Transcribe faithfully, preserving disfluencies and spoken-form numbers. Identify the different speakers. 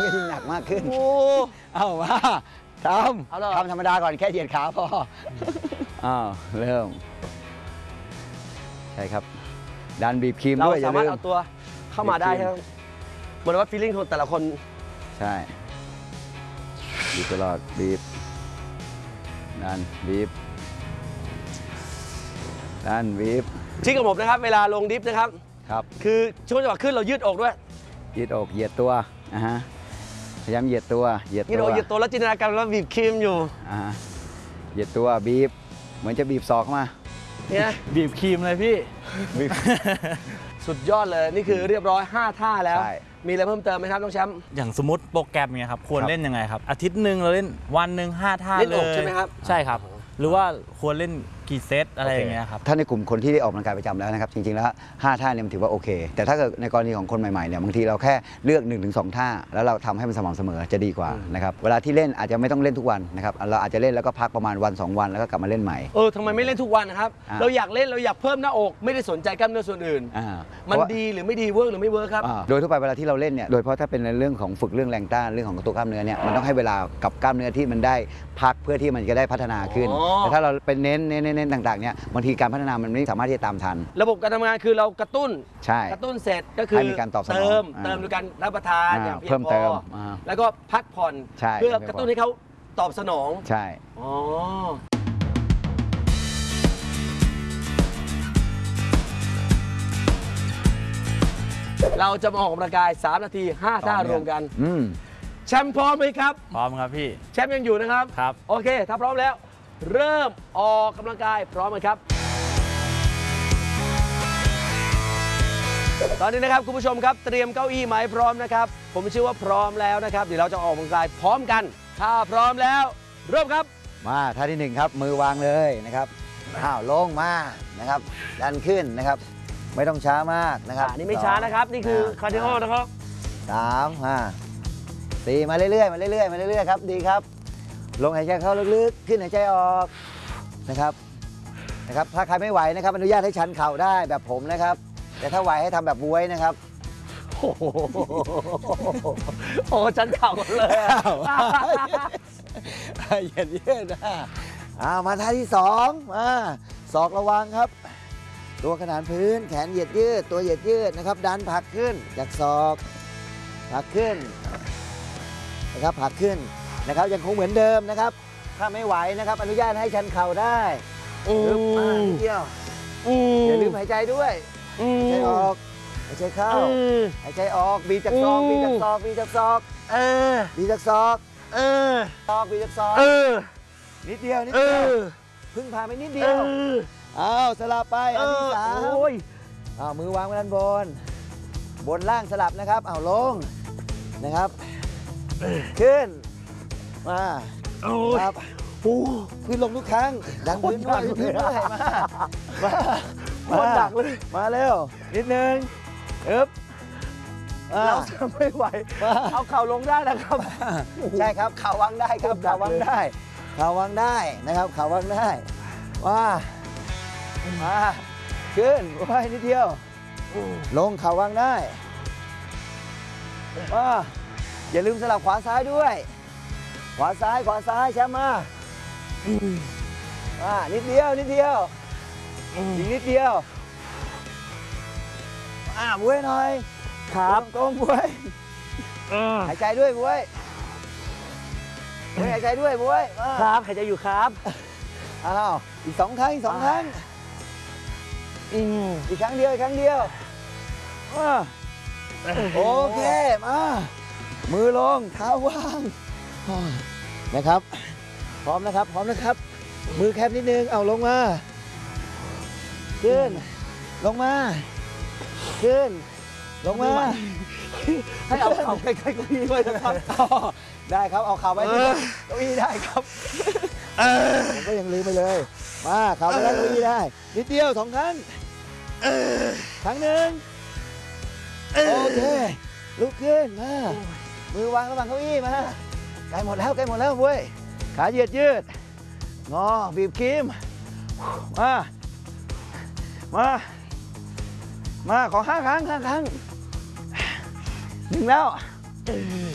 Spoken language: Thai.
Speaker 1: ก็ยิ่งหนักมากขึ้น
Speaker 2: โอ้
Speaker 1: เอามาทำทำธรรมดาก่อนแค่เหยียดขาพออ้าวเริ่มใช่ครับดันบีบครีม
Speaker 2: เรา
Speaker 1: ด้วยอย่า
Speaker 2: สามาร
Speaker 1: ลื
Speaker 2: ถ
Speaker 1: ม
Speaker 2: เอาตัวเข้ามาได้ครับเหมือนว่าฟีลลิ่งของแต่ละคน
Speaker 1: ใช่บีบตลอดบีบดันบีบดันบีบ
Speaker 2: ที่กับผมนะครับเวลาลงดิฟนะครับ
Speaker 1: ครับ
Speaker 2: คือช่วงจังหวะขึ้นเรายืดอกด้วย
Speaker 1: ยืดอกเหยียดตัวอ่ะฮะพยายามเหยียดตัวเหยียด
Speaker 2: ยืด
Speaker 1: ตั
Speaker 2: อ
Speaker 1: ว
Speaker 2: กยืดตัวแล้วจินตนาการว่าบีบครีมอยู่
Speaker 1: อ่าฮะเหยียดตัวบีบเหมือนจะบีบศอกมา
Speaker 2: เนี่ย
Speaker 3: บีบครีมเลยพี่
Speaker 1: บีบ
Speaker 2: สุดยอดเลยนี่คือเรียบร้อยห้าท่าแล้ว
Speaker 1: ใช่
Speaker 2: มีอะไรเพิ่มเติมไหมครับน้องแชมป์
Speaker 3: อย่างสมมติโปรแกรมเนี่ยครับควร
Speaker 1: ครับ
Speaker 3: เล่นยังไงครับ อาทิตย์หนึ่งเราเล่นวันหนึ่งห้าท่า
Speaker 2: เล่น
Speaker 3: เล
Speaker 2: อก
Speaker 3: ย
Speaker 2: ใช่ไหมครับ
Speaker 3: ใช่ครับ หรือว่าควรเล่นกี่เซตอะไรอย่างเงี้ยครับ
Speaker 1: ถ้าในกลุ่มคนที่ได้ออกกำลังกายประจำแล้วนะครับจริงๆแล้วห้าท่าเนี่ยมันถือว่าโอเค แต่ถ้าเกิดในกรณีของคนใหม่ๆเนี่ยบางทีเราแค่เลือก หนึ่งถึงสอง ท่าแล้วเราทำให้มันสม่ำเสมอจะดีกว่านะครับเวลาที่เล่นอาจจะไม่ต้องเล่นทุกวันนะครับเราอาจจะเล่นแล้วก็พักประมาณวันสองวันแล้วก็กลับมาเล่นใหม่
Speaker 2: เออทำไมไม่เล่นทุกวันนะครับ
Speaker 1: อ่า
Speaker 2: เราอยากเล่นเราอยากเพิ่มหน้าอก ไม่ได้สนใจกล้ามเนื้อส่วนอื่น
Speaker 1: อ่า
Speaker 2: มัน
Speaker 1: เพราะว่า
Speaker 2: ดีหรือไม่ดีเวิร์กหรือไม่เวิร์กครับ
Speaker 1: อ่าโดยทั่วไปเวลาที่เราเล่นเนี่ยโดยเฉพาะถ้าเป็นในเรื่องของฝึกเรื่องแรงต้านเรื่องของตัวกล้ามเนื้อเนี่ยมันต้องให้เวลากับกล้ามเนื้อที่มันได้พักเพื่อที่มันจะได้พัฒนาขึ้น
Speaker 2: อ๋อ
Speaker 1: แต่ถ้าเราเป็นเน้นเน้นเน้นเน้นต่างๆเนี่ยบางทีการพัฒนามันไม่สามารถที่จะตามทัน
Speaker 2: ระบบการทำงานคือเรากระตุ้น
Speaker 1: ใช่
Speaker 2: กระตุ้นเสร็จก็คือ
Speaker 1: ให้มีการตอบสนอง
Speaker 2: เติม
Speaker 1: อ่า
Speaker 2: เติมด้วยการรับประทาน
Speaker 1: อ่า
Speaker 2: อย่างเพีย
Speaker 1: เพิ่
Speaker 2: ง
Speaker 1: ม
Speaker 2: พ
Speaker 1: เติ
Speaker 2: อ
Speaker 1: มอ่า
Speaker 2: แล้วก็พักผ่อน
Speaker 1: ใช่
Speaker 2: เพื่อกระตุ้นให้เขาตอบสนอง
Speaker 1: ใช่
Speaker 2: อ๋อเราจะมาออกกำลังกายสามนาทีห้าท่ารวมกัน
Speaker 1: อืม
Speaker 2: แชมป์พร้อมไหมครับ
Speaker 3: พร้อมครับพี่
Speaker 2: แชมป์ยังอยู่นะครับ
Speaker 3: ครับ
Speaker 2: โอเค ถ้าพร้อมแล้ว เริ่มออกกำลังกายพร้อมไหมครับ ตอนนี้นะครับคุณผู้ชมครับเตรียมเก้าอี้ไหมพร้อมนะครับ ผมเชื่อว่าพร้อมแล้วนะครับ เดี๋ยวเราจะออกกำลังกายพร้อมกัน ถ้าพร้อมแล้ว เริ่มครับ
Speaker 1: มาท่าที่หนึ่งครับมือวางเลยนะครับอ้าวลงมานะครับดันขึ้นนะครับ ไม่ต้องช้ามากนะครับ
Speaker 2: อันนี้ไม่ช้านะครับ นี่คือคาร์ดิโอนะครับ
Speaker 1: สามห้าสี่มาเรื่อยๆมาเรื่อยๆมาเรื่อยๆครับดีครับ ลงหายใจเข้าลึกๆขึ้นหายใจออกนะครับนะครับถ้าใครไม่ไหวนะครับอนุญาตให้ชันเข่าได้แบบผมนะครับ แต่ถ้าไหวให้ทำแบบบ๊วยนะครับ
Speaker 2: โอ้โหโอ้ฉันเข่าเลย
Speaker 1: เหยียดยืดนะอ้าวมาท่าที่สองมาศอกระวังครับ ตัวขนานพื้นแขนเหยียดยืดตัวเหยียดยืดนะครับดันผลักขึ้นจากศอกผลักขึ้นนะครับผลักขึ้นนะครับยังคงเหมือนเดิมนะครับ ถ้าไม่ไหวนะครับอนุญาตให้ชันเข่าได้ลึกมานิดเดียวอย่าลืมหายใจด้วยหายใจออกหายใจเข้าหายใจออกบีบจากศอกบีบจากศอกบีบจากศอก
Speaker 2: เออ
Speaker 1: บีบจากศอก
Speaker 2: เออ
Speaker 1: ศอกบีบจากศอก
Speaker 2: เออ
Speaker 1: นิดเดียวนิด
Speaker 2: เอ
Speaker 1: เดียว
Speaker 2: อ
Speaker 1: เพึ่งผ่านไปนิด
Speaker 2: เอ
Speaker 1: เดียว
Speaker 2: อ
Speaker 1: อ้าวสลับไป
Speaker 2: เอ
Speaker 1: อันที่
Speaker 2: อ
Speaker 1: สาม
Speaker 2: โอ้ย
Speaker 1: อ้าวมือวางไว้ด้านบน บนล่างสลับนะครับอ้าวลงนะครับ ขึ้นมา
Speaker 2: โอ้ย
Speaker 1: ครับ
Speaker 2: โอ้
Speaker 1: ขึ้นลงทุกครั้งดันพื้นด้วยพื้นด้วยมามา
Speaker 2: โคตรหนักเลย
Speaker 1: มาเร็วนิดนึงอึ๊บอ่า
Speaker 2: เราจะไม่ไหว
Speaker 1: มา
Speaker 2: เอาเข่าลงได้นะครับ
Speaker 1: ใช่ครับเข่าวางได้ครับ
Speaker 2: โคตรหนั
Speaker 1: เข่าก วาง
Speaker 2: เลย
Speaker 1: ได้เข่าวางได้นะครับเข่าวางได้มามาขึ้นไว้นิดเดียว ลงเข่าวางได้มาอย่าลืมสลับขวาซ้ายด้วย ขวาซ้ายขวาซ้ายแชมป์มามานิดเดียวนิดเดียวอีกนิดเดียวอ่าบวยหน่อย
Speaker 2: ครับ
Speaker 1: ตรงๆบวยหายใจด้วยบวยบวยหายใจด้วยบวยมา
Speaker 2: ครับใครจะอยู่ครับ
Speaker 1: อ้าวอีกสองครั้งอีกสองครั้ง
Speaker 2: อืม
Speaker 1: อีกครั้งเดียวอีกครั้งเดียวมาโอเคมามือลงเท้าวางนะครับ พร้อมนะครับพร้อมนะครับ มือแคบนิดนึงเอาลงมาขึ้นลงมาขึ้นลงมา
Speaker 2: ให้เอาเข่าใกล้ๆเก้าอี้ด้วยนะครับ
Speaker 1: อ๋อได้ครับเอาเข่าไปที่เก้าอี้ได้ครับผมก็ยังลืมไปเลยมาเข่าไปแล้วเก้าอี้ได้นิดเดียวสองครั้งครั้งหนึ่งโอเคลุกขึ้นมามือวางระหว่างเก้าอี้มาใกล้หมดแล้วใกล้หมดแล้วเว้ยขาเหยียดยืดงอบีบครีมมามามาขอห้าครั้งห้าครั้งหนึ่งแล้ว